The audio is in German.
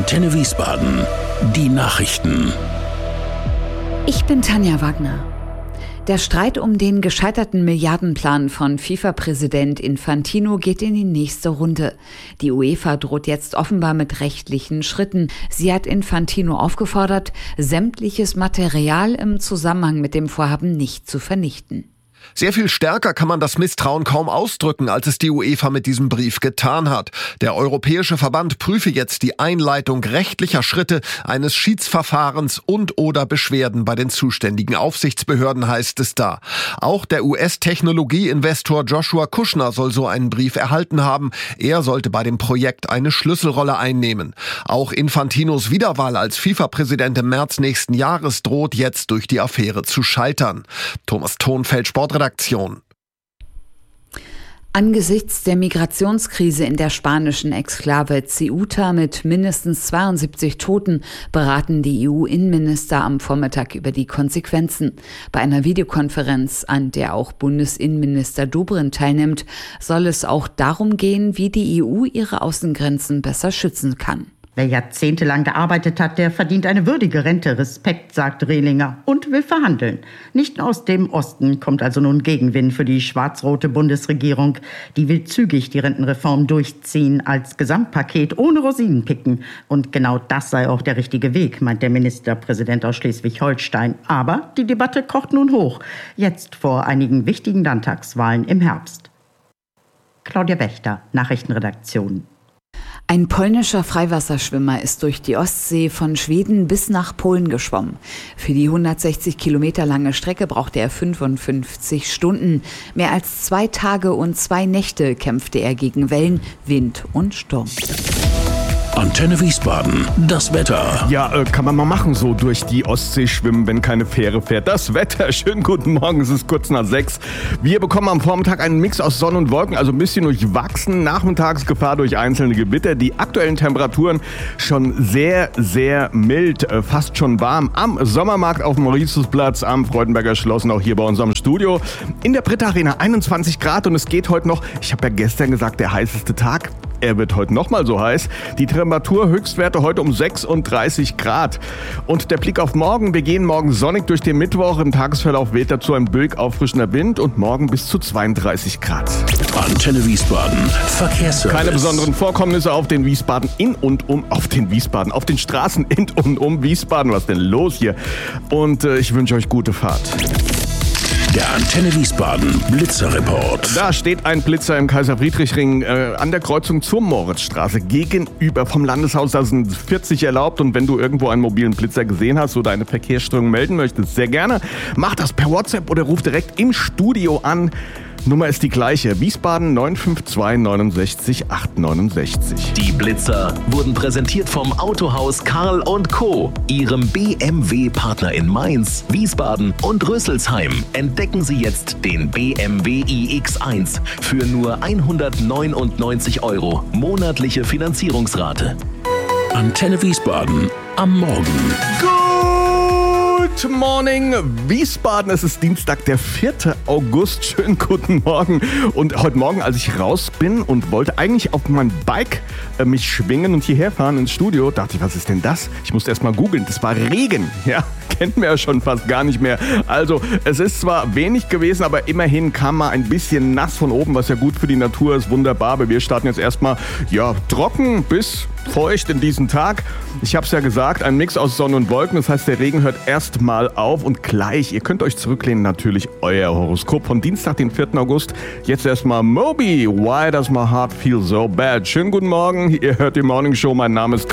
Antenne Wiesbaden. Die Nachrichten. Ich bin Tanja Wagner. Der Streit um den gescheiterten Milliardenplan von FIFA-Präsident Infantino geht in die nächste Runde. Die UEFA droht jetzt offenbar mit rechtlichen Schritten. Sie hat Infantino aufgefordert, sämtliches Material im Zusammenhang mit dem Vorhaben nicht zu vernichten. Sehr viel stärker kann man das Misstrauen kaum ausdrücken, als es die UEFA mit diesem Brief getan hat. Der Europäische Verband prüfe jetzt die Einleitung rechtlicher Schritte, eines Schiedsverfahrens und/oder Beschwerden bei den zuständigen Aufsichtsbehörden, heißt es da. Auch der US-Technologie-Investor Joshua Kushner soll so einen Brief erhalten haben. Er sollte bei dem Projekt eine Schlüsselrolle einnehmen. Auch Infantinos Wiederwahl als FIFA-Präsident im März nächsten Jahres droht jetzt durch die Affäre zu scheitern. Thomas Thonfeld, Sportredaktion. Angesichts der Migrationskrise in der spanischen Exklave Ceuta mit mindestens 72 Toten beraten die EU-Innenminister am Vormittag über die Konsequenzen. Bei einer Videokonferenz, an der auch Bundesinnenminister Dobrindt teilnimmt, soll es auch darum gehen, wie die EU ihre Außengrenzen besser schützen kann. Wer jahrzehntelang gearbeitet hat, der verdient eine würdige Rente. Respekt, sagt Rehlinger und will verhandeln. Nicht aus dem Osten kommt also nun Gegenwind für die schwarz-rote Bundesregierung. Die will zügig die Rentenreform durchziehen als Gesamtpaket ohne Rosinenpicken. Und genau das sei auch der richtige Weg, meint der Ministerpräsident aus Schleswig-Holstein. Aber die Debatte kocht nun hoch. Jetzt vor einigen wichtigen Landtagswahlen im Herbst. Claudia Wächter, Nachrichtenredaktion. Ein polnischer Freiwasserschwimmer ist durch die Ostsee von Schweden bis nach Polen geschwommen. Für die 160 Kilometer lange Strecke brauchte er 55 Stunden. Mehr als 2 Tage und 2 Nächte kämpfte er gegen Wellen, Wind und Sturm. Antenne Wiesbaden, das Wetter. Ja, kann man mal machen, so durch die Ostsee schwimmen, wenn keine Fähre fährt. Das Wetter, schönen guten Morgen, es ist kurz nach 6. Wir bekommen am Vormittag einen Mix aus Sonne und Wolken, also ein bisschen durchwachsen. Nachmittagsgefahr durch einzelne Gewitter. Die aktuellen Temperaturen schon sehr, sehr mild, fast schon warm. Am Sommermarkt auf dem Mauritiusplatz, am Freudenberger Schloss und auch hier bei unserem Studio. In der Britta Arena 21 Grad und es geht heute noch, ich habe ja gestern gesagt, der heißeste Tag. Er wird heute nochmal so heiß. Die Temperaturhöchstwerte heute um 36 Grad. Und der Blick auf morgen. Wir gehen morgen sonnig durch den Mittwoch. Im Tagesverlauf weht dazu ein böig auffrischender Wind und morgen bis zu 32 Grad. Antenne Wiesbaden, Verkehrsservice. Keine besonderen Vorkommnisse auf den auf den Straßen in und um Wiesbaden. Was denn los hier? Und ich wünsche euch gute Fahrt. Der Antenne Wiesbaden Blitzerreport. Da steht ein Blitzer im Kaiser-Friedrich-Ring an der Kreuzung zur Moritzstraße gegenüber vom Landeshaus. Da sind 40 erlaubt und wenn du irgendwo einen mobilen Blitzer gesehen hast oder eine Verkehrsstörung melden möchtest, sehr gerne, mach das per WhatsApp oder ruf direkt im Studio an. Nummer ist die gleiche, Wiesbaden 952 69 869. Die Blitzer wurden präsentiert vom Autohaus Karl & Co., Ihrem BMW-Partner in Mainz, Wiesbaden und Rüsselsheim. Entdecken Sie jetzt den BMW iX1 für nur 199 € monatliche Finanzierungsrate. Antenne Wiesbaden am Morgen. Good morning, Wiesbaden. Es ist Dienstag, der 4. August. Schönen guten Morgen. Und heute Morgen, als ich raus bin und wollte eigentlich auf mein Bike mich schwingen und hierher fahren ins Studio, dachte ich, was ist denn das? Ich musste erst mal googeln. Das war Regen. Ja, kennt man ja schon fast gar nicht mehr. Also, es ist zwar wenig gewesen, aber immerhin kam mal ein bisschen nass von oben, was ja gut für die Natur ist. Wunderbar. Aber wir starten jetzt erstmal, trocken bis feucht in diesen Tag. Ich habe es ja gesagt, ein Mix aus Sonne und Wolken. Das heißt, der Regen hört erst mal auf und gleich, ihr könnt euch zurücklehnen, natürlich euer Horoskop von Dienstag, den 4. August. Jetzt erstmal Moby, Why Does My Heart Feel So Bad? Schönen guten Morgen, ihr hört die Morning Show, mein Name ist